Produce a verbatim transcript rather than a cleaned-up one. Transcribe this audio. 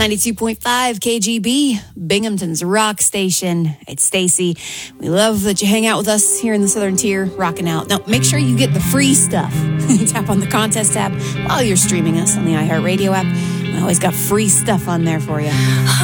ninety-two point five K G B, Binghamton's rock station. It's Stacy. We love that you hang out with us here in the Southern Tier, rocking out. Now, make sure you get the free stuff. Tap on the contest tab while you're streaming us on the iHeartRadio app. We always got free stuff on there for you.